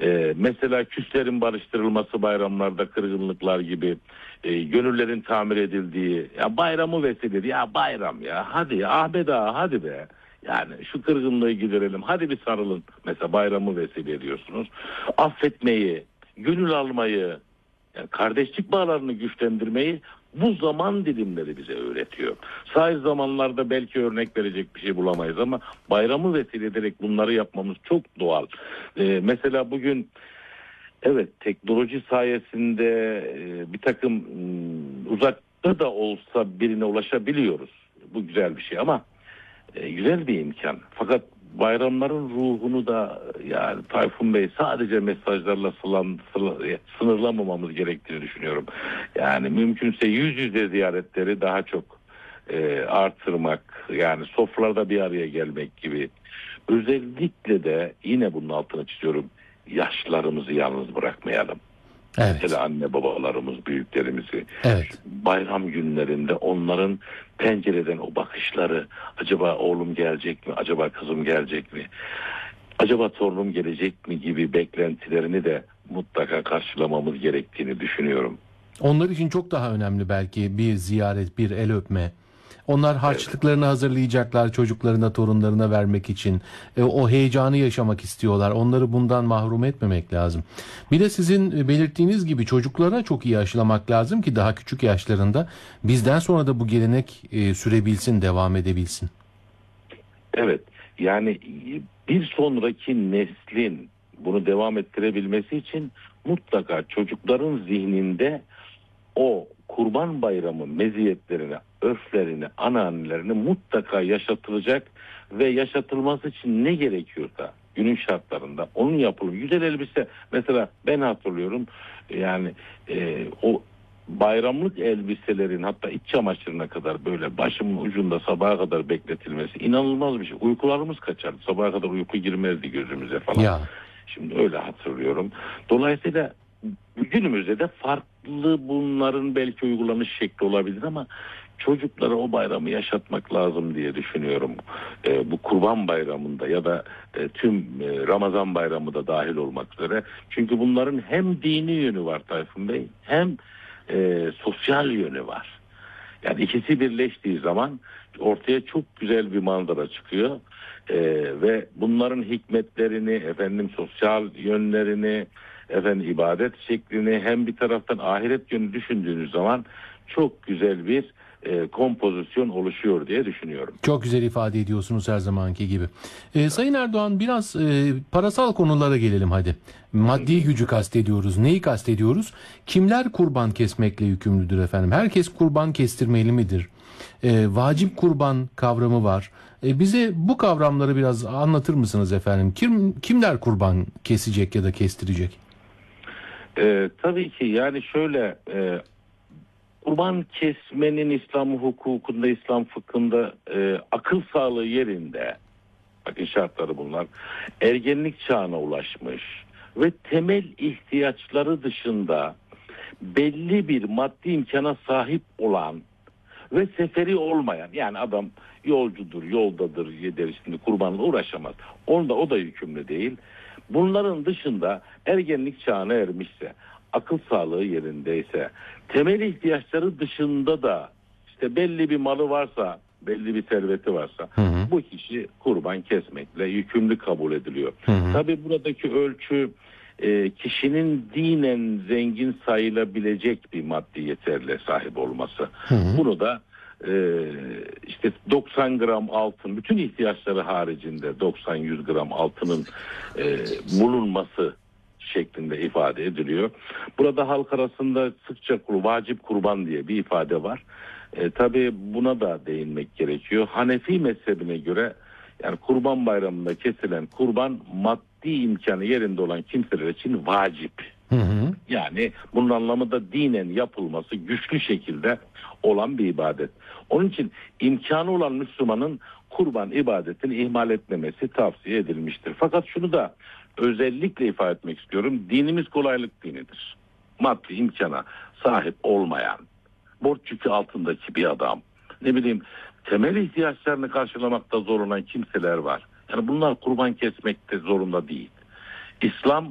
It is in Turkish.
Mesela küslerin barıştırılması bayramlarda, kırgınlıklar gibi gönüllerin tamir edildiği, ya bayramı vesile, ya bayram ya hadi Ahmet ağa hadi be. Yani şu kırgınlığı giderelim. Hadi bir sarılın. Mesela bayramı vesile ediyorsunuz. Affetmeyi, gönül almayı, yani kardeşlik bağlarını güçlendirmeyi bu zaman dilimleri bize öğretiyor. Sahil zamanlarda belki örnek verecek bir şey bulamayız ama bayramı vesile ederek bunları yapmamız çok doğal. Mesela bugün evet teknoloji sayesinde bir takım uzakta da olsa birine ulaşabiliyoruz. Bu güzel bir şey ama güzel bir imkan. Fakat bayramların ruhunu da yani Tayfun Bey sadece mesajlarla sınırlamamamız gerektiğini düşünüyorum. Yani mümkünse yüz yüze ziyaretleri daha çok artırmak, yani sofralarda bir araya gelmek gibi. Özellikle de yine bunun altını çiziyorum. Yaşlarımızı yalnız bırakmayalım. Evet. Mesela anne babalarımız, büyüklerimizi Evet. bayram günlerinde onların pencereden o bakışları, acaba oğlum gelecek mi, acaba kızım gelecek mi, acaba torunum gelecek mi gibi beklentilerini de mutlaka karşılamamız gerektiğini düşünüyorum. Onlar için çok daha önemli belki bir ziyaret, bir el öpme. Onlar Evet. harçlıklarını hazırlayacaklar çocuklarına, torunlarına vermek için. O heyecanı yaşamak istiyorlar. Onları bundan mahrum etmemek lazım. Bir de sizin belirttiğiniz gibi çocuklara çok iyi aşılamak lazım ki daha küçük yaşlarında bizden sonra da bu gelenek sürebilsin, devam edebilsin. Evet, yani bir sonraki neslin bunu devam ettirebilmesi için mutlaka çocukların zihninde o Kurban Bayramı meziyetlerini, örflerini, anaanelerini mutlaka yaşatılacak ve yaşatılması için ne gerekiyorsa günün şartlarında onun yapılır. Güzel elbise mesela ben hatırlıyorum, yani o bayramlık elbiselerin hatta iç çamaşırına kadar böyle başımın ucunda sabaha kadar bekletilmesi inanılmaz bir şey. Uykularımız kaçardı. Sabaha kadar uyku girmezdi gözümüze falan. Ya. Şimdi öyle hatırlıyorum. Dolayısıyla günümüzde de farklı bunların belki uygulanış şekli olabilir ama çocuklara o bayramı yaşatmak lazım diye düşünüyorum. Bu Kurban Bayramı'nda ya da tüm Ramazan Bayramı da dahil olmak üzere. Çünkü bunların hem dini yönü var Tayfun Bey, hem sosyal yönü var. Yani ikisi birleştiği zaman ortaya çok güzel bir manzara çıkıyor. Ve bunların hikmetlerini, sosyal yönlerini, ibadet şeklini, hem bir taraftan ahiret yönü düşündüğünüz zaman çok güzel bir kompozisyon oluşuyor diye düşünüyorum. Çok güzel ifade ediyorsunuz her zamanki gibi. Sayın Erdoğan biraz parasal konulara gelelim hadi. Maddi gücü kastediyoruz. Neyi kastediyoruz? Kimler kurban kesmekle yükümlüdür efendim? Herkes kurban kestirmeli midir? Vacip kurban kavramı var. Bize bu kavramları biraz anlatır mısınız efendim? Kimler kurban kesecek ya da kestirecek? Tabii ki yani şöyle, kurban kesmenin İslam hukukunda, İslam fıkhında akıl sağlığı yerinde, bakın şartları bunlar, ergenlik çağına ulaşmış ve temel ihtiyaçları dışında belli bir maddi imkana sahip olan ve seferi olmayan, yani adam yolcudur, yoldadır, yeder, şimdi kurbanla uğraşamaz. O da yükümlü değil. Bunların dışında ergenlik çağına ermişse, akıl sağlığı yerindeyse, temel ihtiyaçları dışında da işte belli bir malı varsa, belli bir serveti varsa, Hı hı. bu kişi kurban kesmekle yükümlü kabul ediliyor. Hı hı. Tabii buradaki ölçü kişinin dinen zengin sayılabilecek bir maddi yeterliğe sahip olması. Hı hı. Bunu da işte 90 gram altın, bütün ihtiyaçları haricinde 90-100 gram altının bulunması şeklinde ifade ediliyor. Burada halk arasında sıkça vacip kurban diye bir ifade var. Tabii buna da değinmek gerekiyor. Hanefi mezhebine göre yani Kurban Bayramı'nda kesilen kurban maddi imkanı yerinde olan kimseler için vacip. Hı hı. Yani bunun anlamı da dinen yapılması güçlü şekilde olan bir ibadet. Onun için imkanı olan Müslümanın kurban ibadetini ihmal etmemesi tavsiye edilmiştir. Fakat şunu da özellikle ifade etmek istiyorum. Dinimiz kolaylık dinidir. Maddi imkana sahip olmayan, borç yükü altındaki bir adam, ne bileyim temel ihtiyaçlarını karşılamakta zorlanan kimseler var. Yani bunlar kurban kesmekte zorunda değil. İslam